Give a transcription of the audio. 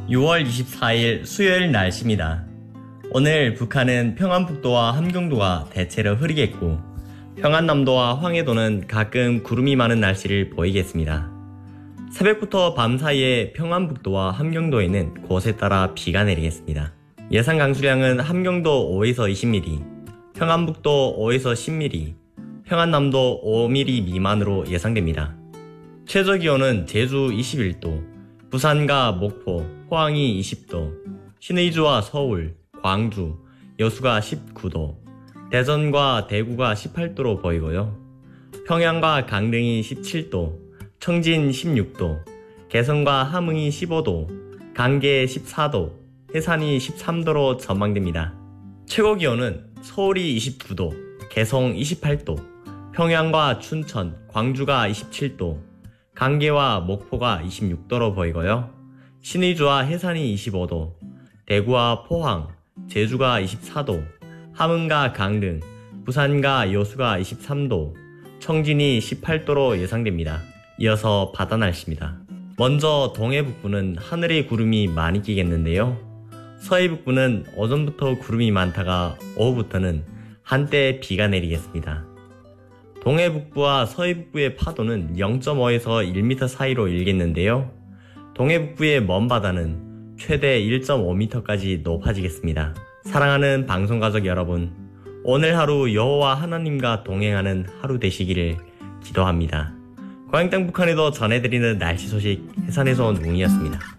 6월 24일 수요일 날씨입니다. 오늘 북한은 평안북도와 함경도가 대체로 흐리겠고 평안남도와 황해도는 가끔 구름이 많은 날씨를 보이겠습니다. 새벽부터 밤 사이에 평안북도와 함경도에는 곳에 따라 비가 내리겠습니다. 예상 강수량은 함경도 5에서 20mm, 평안북도 5에서 10mm, 평안남도 5mm 미만으로 예상됩니다. 최저기온은 제주 21도, 부산과 목포, 포항이 20도, 신의주와 서울, 광주, 여수가 19도, 대전과 대구가 18도로 보이고요. 평양과 강릉이 17도, 청진 16도, 개성과 함흥이 15도, 강계 14도, 해산이 13도로 전망됩니다. 최고기온은 서울이 29도, 개성 28도, 평양과 춘천, 광주가 27도, 강계와 목포가 26도로 보이고요. 신의주와 해산이 25도, 대구와 포항, 제주가 24도, 함흥과 강릉, 부산과 여수가 23도, 청진이 18도로 예상됩니다. 이어서 바다 날씨입니다. 먼저 동해 북부는 하늘에 구름이 많이 끼겠는데요. 서해 북부는 오전부터 구름이 많다가 오후부터는 한때 비가 내리겠습니다. 동해 북부와 서해 북부의 파도는 0.5에서 1m 사이로 일겠는데요. 동해 북부의 먼 바다는 최대 1.5m까지 높아지겠습니다. 사랑하는 방송가족 여러분, 오늘 하루 여호와 하나님과 동행하는 하루 되시기를 기도합니다. 고향 땅 북한에도 전해드리는 날씨 소식 해산에서 온 웅이었습니다.